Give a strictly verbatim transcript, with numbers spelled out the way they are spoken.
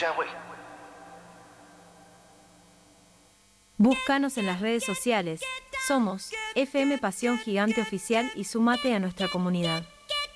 站会。 Búscanos en las redes sociales. Somos F M Pasión Gigante Oficial y sumate a nuestra comunidad.